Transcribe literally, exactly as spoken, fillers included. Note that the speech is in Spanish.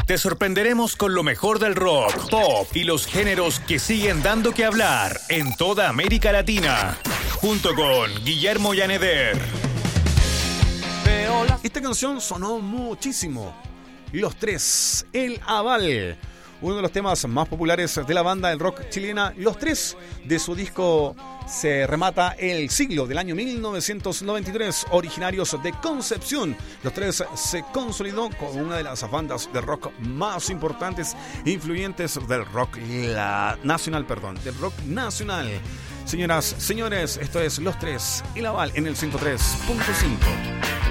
Te sorprenderemos con lo mejor del rock, pop y los géneros que siguen dando que hablar en toda América Latina. Junto con Guillermo Yaneder. Esta canción sonó muchísimo. Los Tres, El Aval. Uno de los temas más populares de la banda del rock chilena, Los Tres, de su disco Se Remata el Siglo, del año mil novecientos noventa y tres, originarios de Concepción. Los Tres se consolidó como una de las bandas de rock más importantes e influyentes del rock la, nacional, perdón, del rock nacional. Señoras, señores, esto es Los Tres, El Aval en el ciento tres punto cinco.